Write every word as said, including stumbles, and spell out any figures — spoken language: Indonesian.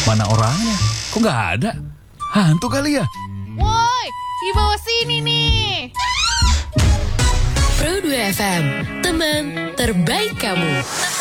Mana orangnya? Kok nggak ada? Hantu kali ya? Woi, di bawah sini nih. Pro dua F M, teman terbaik kamu.